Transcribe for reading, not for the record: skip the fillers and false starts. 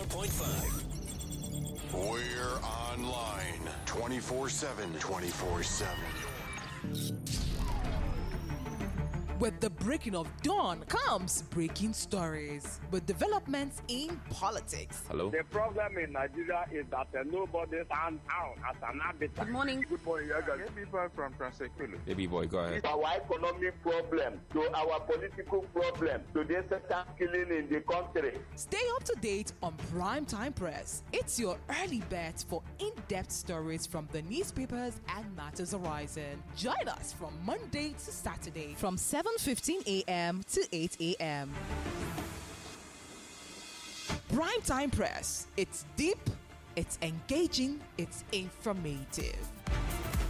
104.5. We're online 24/7. 24/7. With the breaking of dawn comes breaking stories with developments in politics. Hello? The problem in Nigeria is that nobody stands out as an arbiter. Good morning. Good morning, people from Transekulu. Baby boy, go ahead. Our economic problem, to our political problem, to the sector killing in the country. Stay up to date on Primetime Press. It's your early bet for in-depth stories from the newspapers and matters arising. Join us from Monday to Saturday from 7:15 a.m. to 8 a.m. Primetime Press. It's deep, it's engaging, it's informative.